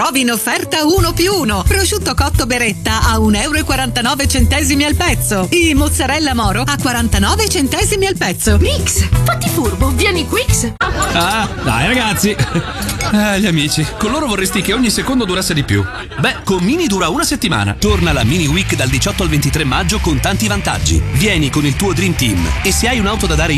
trovi in offerta 1+1. Prosciutto cotto Beretta a 1,49 € al pezzo. I mozzarella Moro a 49 centesimi al pezzo. Mix, fatti furbo, vieni Quix. Ah, dai ragazzi. Gli amici, con loro vorresti che ogni secondo durasse di più. Beh, con Mini dura una settimana. Torna la Mini Week dal 18 al 23 maggio con tanti vantaggi. Vieni con il tuo Dream Team e se hai un'auto da dare